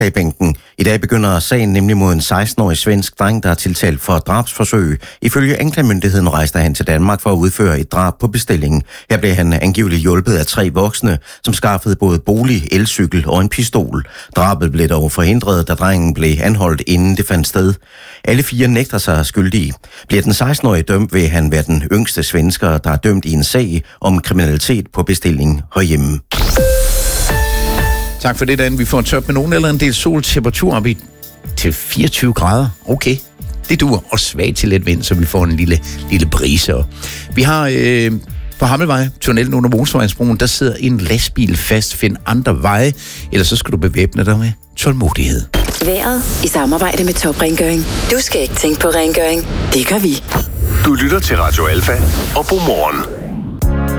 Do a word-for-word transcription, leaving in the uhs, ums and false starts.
her i bænken. I dag begynder sagen nemlig mod en seksten-årig svensk dreng, der er tiltalt for drabsforsøg. Ifølge anklagemyndigheden rejste han til Danmark for at udføre et drab på bestilling. Her blev han angiveligt hjulpet af tre voksne, som skaffede både bolig, elcykel og en pistol. Drabet blev dog forhindret, da drengen blev anholdt, inden det fandt sted. Alle fire nægter sig skyldige. Bliver den seksten-årige dømt, vil han være den yngste svensker, der er dømt i en sag om kriminalitet på bestilling herhjemme. Tak for det, Dan. Vi får tørt med nogen eller en del sol. Temperatur op i til fireogtyve grader. Okay, det duer. Og svag til let vind, så vi får en lille, lille brise. Vi har øh, på Hammelvej, tunnelen under motorvejsbroen, der sidder en lastbil fast. Find andre veje, eller så skal du bevæbne dig med tålmodighed. Været i samarbejde med Top Rengøring. Du skal ikke tænke på rengøring. Det gør vi. Du lytter til Radio Alfa og Godmorgen.